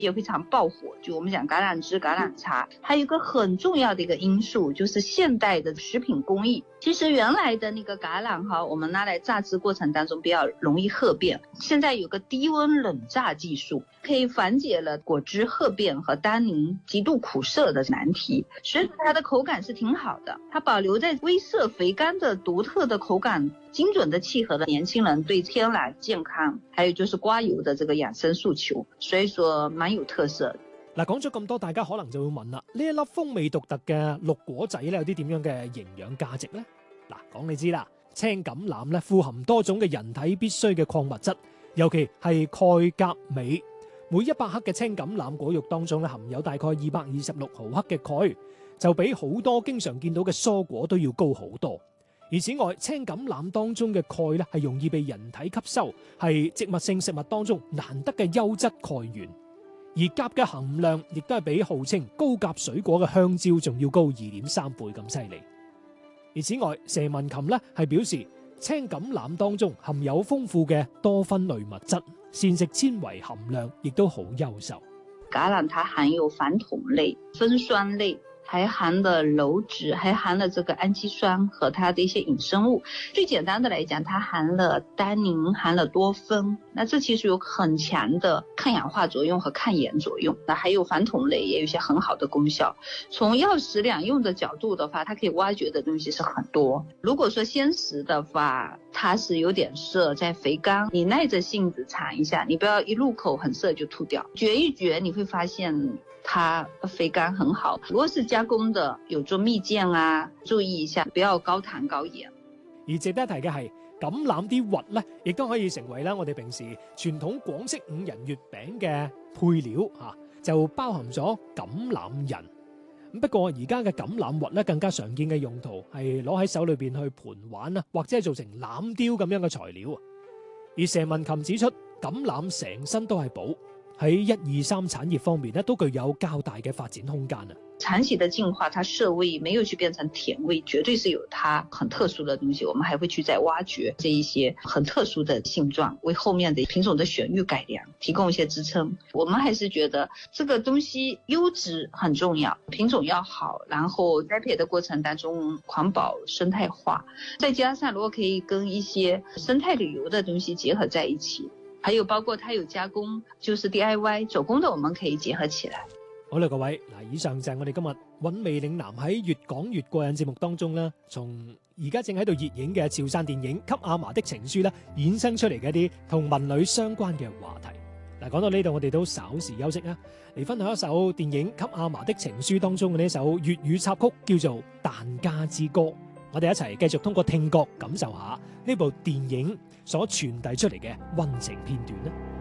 也非常爆火。就我们讲橄榄枝、橄榄茶，还有一个很重要的一个因素就是现代的食品工艺。其实原来的那个橄榄哈，我们拿来榨汁过程当中比较容易褐变，现在有个低温冷榨技术，可以缓解了果汁褐变和单宁极度苦涩的难题，所以它的口感是挺好的。它保留在微涩肥甘的独特的口感，精准的契合了年轻人对天然健康还有就是瓜油的这个養生訴求，所以說蠻有特色。 嗱，講咗咁多，大家可能就會問啦，呢一粒風味獨特嘅綠果仔咧，有啲點樣嘅營養價值呢？嗱，講你知啦，青橄欖咧富含多種嘅人體必需嘅礦物質，尤其係鈣、鉀、鎂。每100克嘅青橄欖果肉當中咧含有大概226毫克嘅鈣，就比好多經常見到嘅蔬果都要高好多。而此外，青橄欖當中嘅鈣咧係容易被人體吸收，係植物性食物當中難得嘅優質鈣源。而鉀嘅含量亦都係比號稱高鉀水果嘅香蕉仲要高2.3倍咁犀利。而此外，佘文琴咧係表示，青橄欖當中含有豐富嘅多酚類物質，膳食纖維含量亦都好優秀。 橄欖它含有矾酮類、酚酸類，還含了鞣質，還含了這個氨基酸和它的一些衍生物。最簡單的來講，它含了單寧，含了多酚，那這其實有很強的抗氧化作用和抗炎作用。那還有矾酮類也有一些很好的功效。從藥食兩用的角度的話，它可以挖掘的東西是很多。如果說鮮食的話，它是有點澀，在肥甘，你耐着性子嘗一下，你不要一入口很澀就吐掉，嚼一嚼你會發現它肥甘很好。如果是加工的，有做蜜餞啊，注意一下不要高糖高鹽。 而值得一提嘅係，橄欖啲核咧，亦都可以成為啦我哋平時傳統廣式五仁月餅嘅配料嚇，就包含咗橄欖仁。不過而家嘅橄欖核咧，更加常見嘅用途係攞喺手裏邊去盤玩啊，或者係做成欖雕咁樣嘅材料。而佘文琴指出，橄欖成身都係寶，喺1、2、3產業方面咧，都具有較大嘅發展空間啊。 產期的進化，它澀味沒有去變成甜味，絕對是有它很特殊的東西。我們還會去再挖掘這一些很特殊的性狀，為後面的品種的選育改良提供一些支撐。我們還是覺得這個東西優質很重要，品種要好，然後栽培的過程當中環保生態化，再加上如果可以跟一些生態旅遊的東西結合在一起，還有包括它有加工，就是 DIY 手工的，我們可以結合起來。 好啦，各位，以上就係我哋今日韻味嶺南喺越講越過癮節目當中啦，從而家正喺度熱映嘅潮汕電影《給阿嫲的情書》啦，衍生出嚟嘅一啲同文旅相關嘅話題。講到呢度，我哋都稍時休息啊，嚟分享一首電影《給阿嫲的情書》當中嘅呢首粵語插曲，叫做《疍家之歌》。我哋一齊繼續通過聽覺感受下呢部電影所傳遞出嚟嘅溫情片段啦。